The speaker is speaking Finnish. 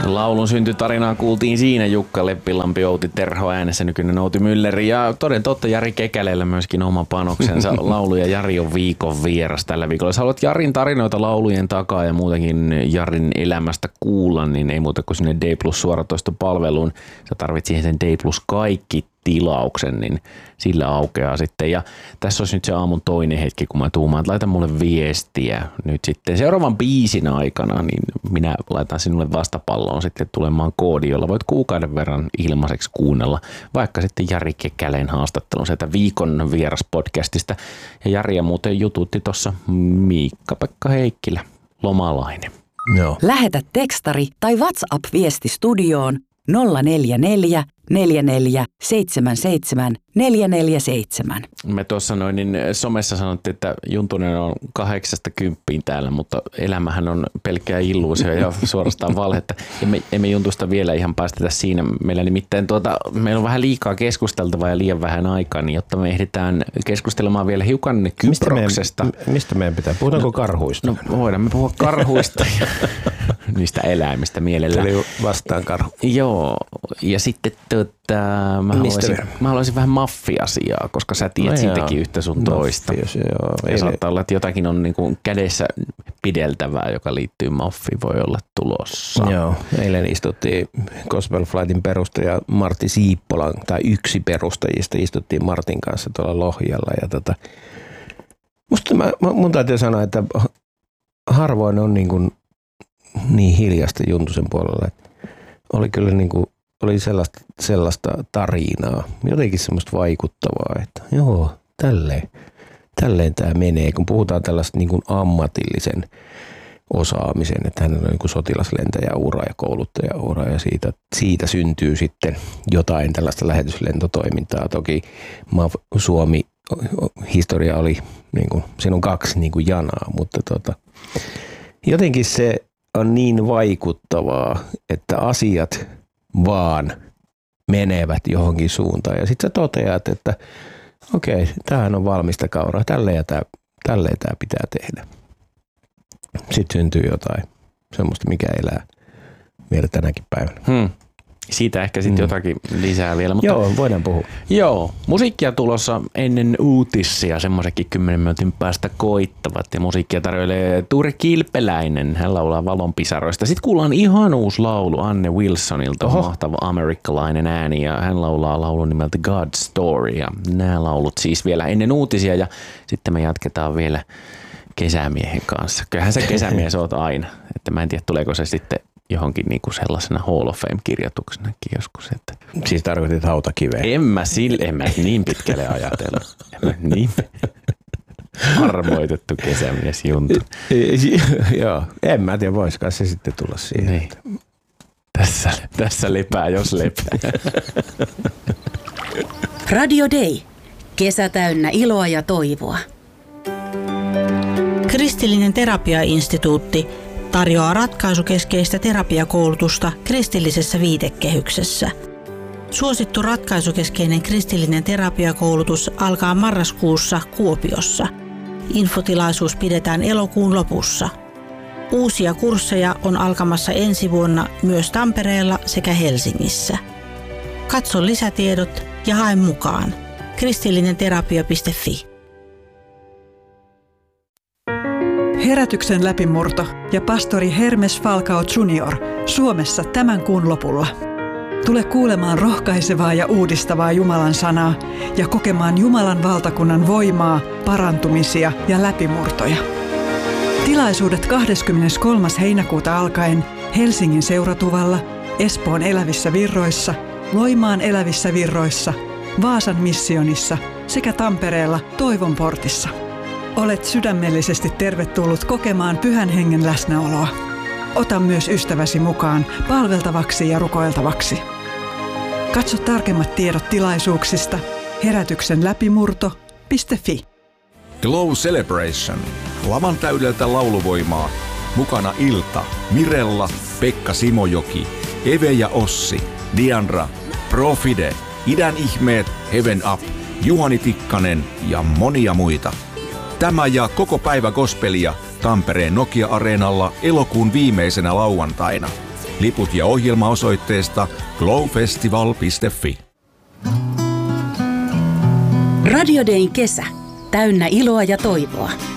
Laulun syntytarinaa kuultiin siinä Jukka Leppilampi, Outi Terho äänessä, nykyinen Outi Mylleri ja toden totta Jari Kekäleellä myöskin oma panoksensa. Laulu ja Jari on viikon vieras tällä viikolla. Jos haluat Jarin tarinoita laulujen takaa ja muutenkin Jarin elämästä kuulla, niin ei muuta kuin sinne D Plus suoratoistopalveluun. Sä tarvit siihen sen D Plus kaikki tilauksen, niin sillä aukeaa sitten. Ja tässä olisi nyt se aamun toinen hetki, kun mä tuumaan, että laita mulle viestiä nyt sitten seuraavan biisin aikana, niin minä laitan sinulle vastapalloon sitten tulemaan koodi, jolla voit kuukauden verran ilmaiseksi kuunnella vaikka sitten Jari Kekäleen haastattelun sieltä viikon vieraspodcastista. Ja Jaria muuten jututti tuossa Miikka-Pekka Heikkilä, lomalainen. Joo. Lähetä tekstari tai WhatsApp-viesti studioon 044 44 77 447. Me tuossa noin niin somessa sanottiin, että Juntunen on 8–10 täällä, mutta elämähän on pelkkää illuusio ja suorastaan valhetta. Emme Juntusta vielä ihan päästetä siinä. Meillä nimittäin meillä on vähän liikaa keskusteltavaa ja liian vähän aikaa, niin jotta me ehditään keskustelemaan vielä hiukan Kyproksesta. Mistä meidän pitää? Puhutaanko karhuista? No voidaan me puhua karhuista ja niistä eläimistä mielellään. Eli vastaan karhu. Joo, ja sitten mä haluaisin vähän mafia-asiaa, koska sä tiedät siitäkin yhtä sun toista. Ja saattaa olla, että jotakin on niin kuin kädessä pideltävää, joka liittyy maffiin, voi olla tulossa. Joo, eilen istuttiin Gospel Flightin perustaja Martti Siippolan, tai yksi perustajista, istuttiin Martin kanssa tuolla Lohjalla. Ja mun täytyy sanoa, että harvoin on niin hiljasta Juntusen puolella, että oli kyllä oli sellaista tarinaa, jotenkin semmoista vaikuttavaa, että joo, tälleen tämä menee, kun puhutaan tällaista niin kuin ammatillisen osaamisen, että hänellä on niin sotilaslentäjäura ja kouluttajaura ja siitä syntyy sitten jotain tällaista lähetyslentotoimintaa. Toki Suomi-historia oli, niin kuin, siinä on kaksi niin kuin janaa, mutta jotenkin se on niin vaikuttavaa, että asiat vaan menevät johonkin suuntaan. Ja sitten sä toteat, että okei, tämähän on valmista kauraa, tälleen tämä pitää tehdä. Sitten syntyy jotain semmoista, mikä elää vielä tänäkin päivänä. Siitä ehkä sitten jotakin lisää vielä. Mutta joo, voidaan puhua. Joo, musiikkia tulossa ennen uutisia, semmoisenkin 10 minuutin päästä koittavat. Ja musiikkia tarjoilee Ture Kilpeläinen, hän laulaa Valonpisaroista. Sitten kuullaan ihan uusi laulu Anne Wilsonilta, mahtava amerikkalainen ääni. Ja hän laulaa laulun nimeltä God Story. Ja nämä laulut siis vielä ennen uutisia ja sitten me jatketaan vielä kesämiehen kanssa. Kyllähän sä kesämies oot aina, että mä en tiedä tuleeko se sitten johonkin niinku sellaisena Hall of Fame-kirjoituksenakin joskus. Että siis tarkoitit hautakiveä? En mä niin pitkälle ajatellut. Niin armoitettu kesämies Juntu. Joo, en mä tiedä, voisikaan se sitten tulla siihen. Niin. Tässä lepää, jos lepää. Radio Day. Kesä täynnä iloa ja toivoa. Kristillinen terapiainstituutti tarjoaa ratkaisukeskeistä terapiakoulutusta kristillisessä viitekehyksessä. Suosittu ratkaisukeskeinen kristillinen terapiakoulutus alkaa marraskuussa Kuopiossa. Infotilaisuus pidetään elokuun lopussa. Uusia kursseja on alkamassa ensi vuonna myös Tampereella sekä Helsingissä. Katso lisätiedot ja hae mukaan. kristillinenterapia.fi. Herätyksen läpimurto ja pastori Hermes Falcao Jr. Suomessa tämän kuun lopulla. Tule kuulemaan rohkaisevaa ja uudistavaa Jumalan sanaa ja kokemaan Jumalan valtakunnan voimaa, parantumisia ja läpimurtoja. Tilaisuudet 23. heinäkuuta alkaen Helsingin Seuratuvalla, Espoon Elävissä Virroissa, Loimaan Elävissä Virroissa, Vaasan missionissa sekä Tampereella Toivon portissa. Olet sydämellisesti tervetullut kokemaan Pyhän Hengen läsnäoloa. Ota myös ystäväsi mukaan palveltavaksi ja rukoiltavaksi. Katso tarkemmat tiedot tilaisuuksista herätyksenläpimurto.fi. Glow Celebration. Lavan täydeltä lauluvoimaa. Mukana Ilta, Mirella, Pekka Simojoki, Eve ja Ossi, Diandra, Profide, Idän ihmeet, Heaven Up, Juhani Tikkanen ja monia muita. Tämä ja koko päivä gospelia Tampereen Nokia-areenalla elokuun viimeisenä lauantaina. Liput ja ohjelma osoitteesta glowfestival.fi. Radio Dayn kesä. Täynnä iloa ja toivoa.